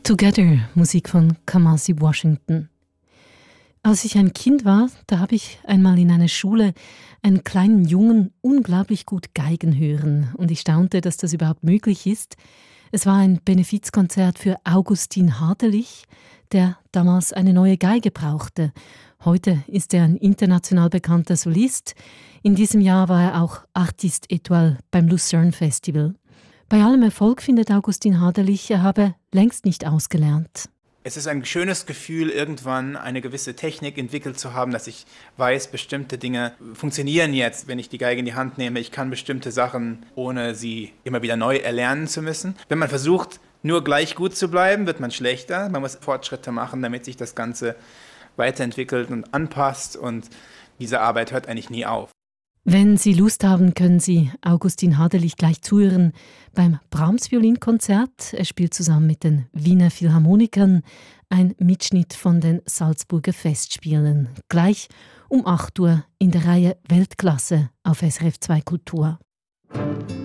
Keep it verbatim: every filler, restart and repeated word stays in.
Together, Musik von Kamasi Washington. Als ich ein Kind war, da habe ich einmal in einer Schule einen kleinen Jungen unglaublich gut Geigen hören und ich staunte, dass das überhaupt möglich ist. Es war ein Benefizkonzert für Augustin Haderlich, der damals eine neue Geige brauchte. Heute ist er ein international bekannter Solist. In diesem Jahr war er auch Artiste Étoile beim Lucerne Festival. Bei allem Erfolg findet Augustin Haderlich, er habe längst nicht ausgelernt. Es ist ein schönes Gefühl, irgendwann eine gewisse Technik entwickelt zu haben, dass ich weiß, bestimmte Dinge funktionieren jetzt, wenn ich die Geige in die Hand nehme. Ich kann bestimmte Sachen, ohne sie immer wieder neu erlernen zu müssen. Wenn man versucht, nur gleich gut zu bleiben, wird man schlechter. Man muss Fortschritte machen, damit sich das Ganze weiterentwickelt und anpasst. Und diese Arbeit hört eigentlich nie auf. Wenn Sie Lust haben, können Sie Augustin Haderlich gleich zuhören beim Brahms-Violinkonzert. Er spielt zusammen mit den Wiener Philharmonikern ein Mitschnitt von den Salzburger Festspielen. Gleich um acht Uhr in der Reihe Weltklasse auf S R F zwei Kultur.